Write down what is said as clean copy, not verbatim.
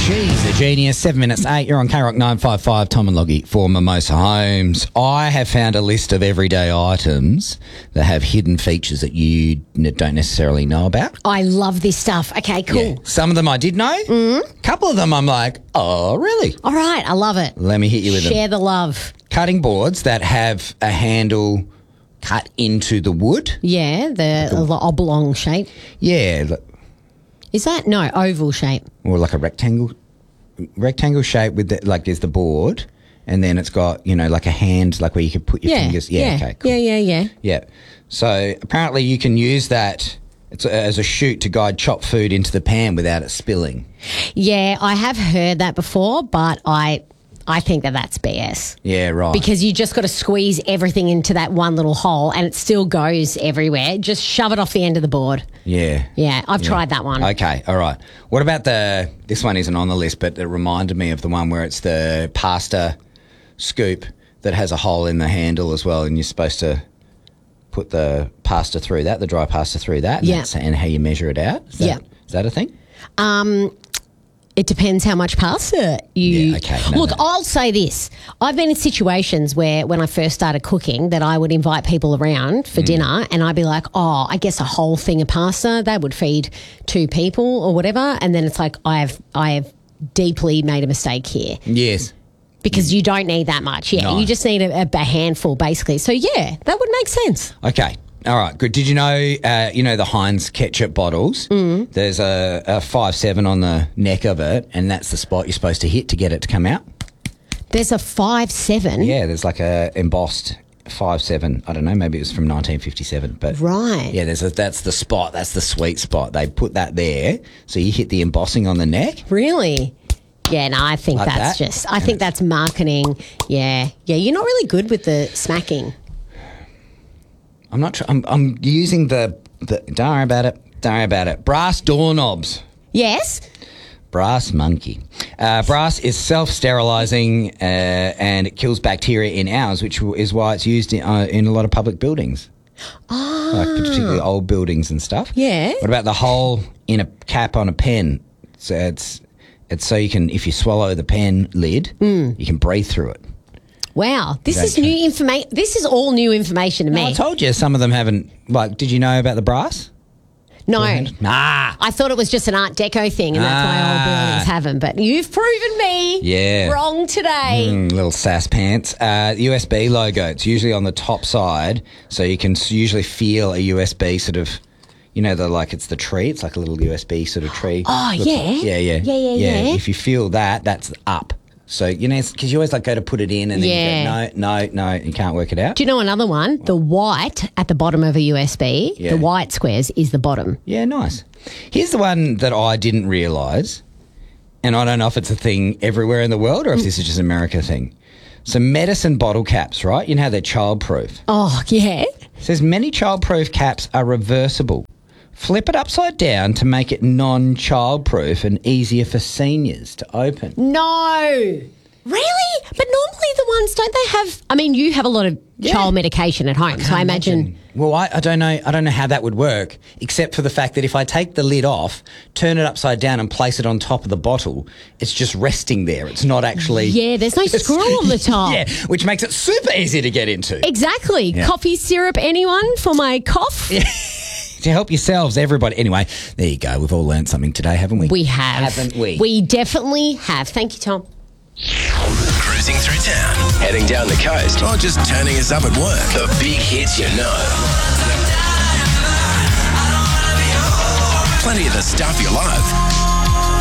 She's a genius. 7 minutes 8. You're on K-Rock 955. Tom and Loggy for Mimosa Homes. I have found a list of everyday items that have hidden features that you don't necessarily know about. I love this stuff. Okay, cool. Yeah. Some of them I did know. A couple of them I'm like, oh, really? All right, I love it. Let me hit you with them. Share the love. Cutting boards that have a handle cut into the wood. Yeah, the oblong shape. Yeah. Is that? No, oval shape. Or like a rectangle shape with there's the board, and then it's got, like a hand, like where you could put your fingers. Yeah, okay, cool. Yeah. So apparently you can use that as a chute to guide chopped food into the pan without it spilling. Yeah, I have heard that before, but I think that's BS. Yeah, right. Because you just got to squeeze everything into that one little hole and it still goes everywhere. Just shove it off the end of the board. Yeah. Yeah, I've tried that one. Okay, all right. What about this one isn't on the list, but it reminded me of the one where it's the pasta scoop that has a hole in the handle as well, and you're supposed to put the pasta through that, the dry pasta through that, and how you measure it out. Is that a thing? It depends how much pasta you... Yeah, okay. Look, I'll say this. I've been in situations where when I first started cooking that I would invite people around for dinner and I'd be like, oh, I guess a whole thing of pasta, that would feed 2 people or whatever. And then it's like, I have deeply made a mistake here. Yes. Because you don't need that much. Yeah, No. you just need a handful basically. So, yeah, that would make sense. Okay. All right, good. Did you know, the Heinz ketchup bottles? There's a 5.7 on the neck of it, and that's the spot you're supposed to hit to get it to come out. There's a 5.7? Yeah, there's like a embossed 5.7. I don't know, maybe it was from 1957. But right. Yeah, that's the spot. That's the sweet spot. They put that there, so you hit the embossing on the neck. Really? Yeah, no, I think Like that's that? I think that's marketing. Yeah, you're not really good with the smacking. I'm not. I'm using the. Don't worry about it. Don't worry about it. Brass doorknobs. Yes. Brass monkey. Brass is self-sterilising and it kills bacteria in hours, which is why it's used in a lot of public buildings. Oh. Like particularly old buildings and stuff. Yeah. What about the hole in a cap on a pen? So it's so you can, if you swallow the pen lid, you can breathe through it. Wow, this is new information. This is all new information to me. I told you some of them haven't. Like, did you know about the brass? No. Ah. I thought it was just an Art Deco thing and that's why old buildings have them. But you've proven me wrong today. Little sass pants. USB logo. It's usually on the top side, so you can usually feel a USB sort of, it's the tree. It's like a little USB sort of tree. Oh, yeah. Yeah. If you feel that, that's up. So, because you always go to put it in and then you go, no, you can't work it out. Do you know another one? The white at the bottom of a USB, the white squares is the bottom. Yeah, nice. Here's the one that I didn't realise, and I don't know if it's a thing everywhere in the world or if this is just an America thing. So medicine bottle caps, right? You know how they're childproof. Oh, yeah. It says many childproof caps are reversible. Flip it upside down to make it non-childproof and easier for seniors to open. No. Really? But normally the ones, don't they have... I mean, you have a lot of child medication at home, so I imagine... Well, I don't know. I don't know how that would work, except for the fact that if I take the lid off, turn it upside down and place it on top of the bottle, it's just resting there. It's not actually... Yeah, there's no screw on the top. Yeah, which makes it super easy to get into. Exactly. Yeah. Coffee syrup, anyone, for my cough? Yeah. To help yourselves, everybody. Anyway, there you go. We've all learned something today, haven't we? We have. Haven't we? We definitely have. Thank you, Tom. Cruising through town, heading down the coast, or just turning us up at work. The big hits you know. Plenty of the stuff you love.